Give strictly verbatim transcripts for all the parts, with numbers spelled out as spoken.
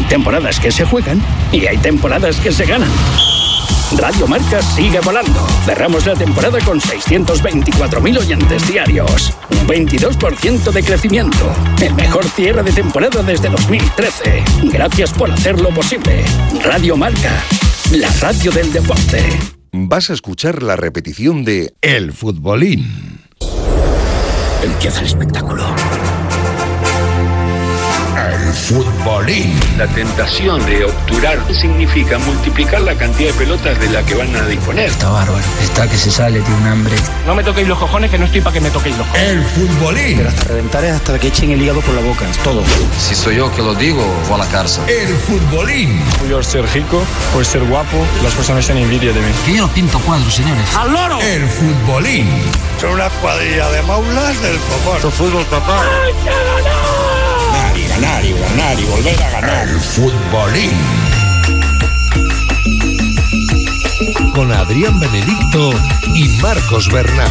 temporadas que se juegan y hay temporadas que se ganan. Radio Marca sigue volando. Cerramos la temporada con seiscientos veinticuatro mil oyentes diarios. Un veintidós por ciento de crecimiento. El mejor cierre de temporada desde dos mil trece. Gracias por hacerlo posible. Radio Marca, la radio del deporte. Vas a escuchar la repetición de El Futbolín. El que hace el espectáculo. El Futbolín. La tentación de obturar significa multiplicar la cantidad de pelotas de la que van a disponer. Está bárbaro, está que se sale, tiene un hambre. No me toquéis los cojones, que no estoy para que me toquéis los cojones. El Futbolín. Pero hasta reventar es hasta que echen el hígado por la boca, es todo. Si soy yo que lo digo, voy a la cárcel. El Futbolín. Por ser rico, por ser guapo, las personas tienen envidia de mí. Que yo no pinto cuadros, señores. ¡Al loro! El Futbolín. Son una cuadrilla de maulas del copón. Esto es fútbol, papá. ¡Hay que ganar! Y ganar, y ganar, y volver a ganar. El Futbolín. Con Adrián Benedicto y Marcos Bernat.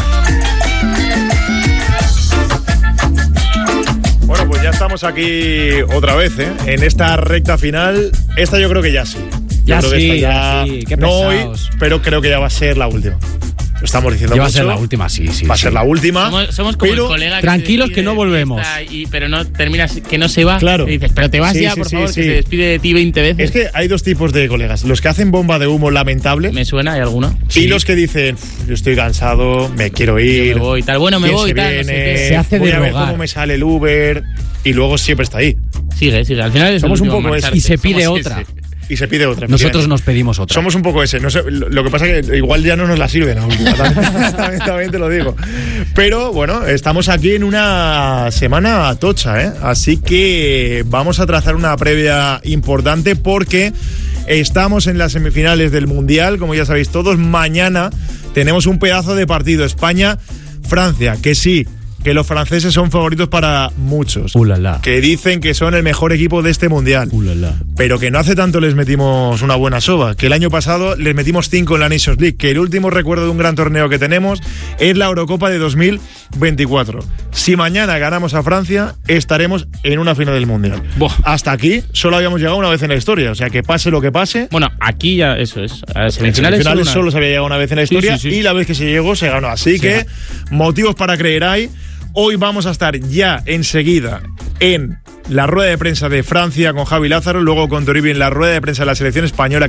Bueno, pues ya estamos aquí otra vez, ¿eh? En esta recta final. Esta yo creo que ya sí. Yo Ya creo que sí, esta ya sí. Qué no hoy, pesados. pero creo que ya va a ser la última. Lo estamos diciendo Ya va a mucho. ser la última, sí, sí. Va a sí. ser la última. Somos, somos como pero el colega que tranquilos se que no despide de volvemos. fiesta y, pero no terminas, que no se va. Claro. Y dices, pero te vas Sí, ya, sí, por sí, favor, sí. que se despide de ti veinte veces. Es que hay dos tipos de colegas. Los que hacen bomba de humo lamentable. ¿Me suena? ¿Hay alguno? Y Sí. los que dicen, yo estoy cansado, me quiero ir. Yo me voy, tal. Bueno, me ¿quién voy, se tal, no sé viene? qué. Se hace de Voy a ver rogar. cómo me sale el Uber. Y luego siempre está ahí. Sigue, sigue. Al final es Somos el un último poco en ese. marcharte. Y se pide Somos otra. ese. Y se pide otra. Nosotros nos pedimos otra. Somos un poco ese. No sé, lo, lo que pasa es que igual ya no nos la sirven a última. También, también, también te lo digo. Pero bueno, estamos aquí en una semana tocha, ¿eh? Así que vamos a trazar una previa importante porque estamos en las semifinales del Mundial, como ya sabéis todos. Mañana tenemos un pedazo de partido. España-Francia, que sí, que los franceses son favoritos para muchos. Uh, la, la. Que dicen que son el mejor equipo de este Mundial. Uh, la, la. Pero que no hace tanto les metimos una buena soba. Que el año pasado les metimos cinco en la Nations League. Que el último recuerdo de un gran torneo que tenemos es la Eurocopa de dos mil veinticuatro. Si mañana ganamos a Francia, estaremos en una final del Mundial. Buah. Hasta aquí solo habíamos llegado una vez en la historia. O sea, que pase lo que pase. Bueno, aquí ya eso es. A las En semifinales, semifinales solo, solo una- se había llegado una vez en la Sí, historia sí, sí. y la vez que se llegó se ganó. Así Sí. que motivos para creer hay. Hoy vamos a estar ya enseguida en la rueda de prensa de Francia con Javi Lázaro, luego con Toribio en la rueda de prensa de la selección española.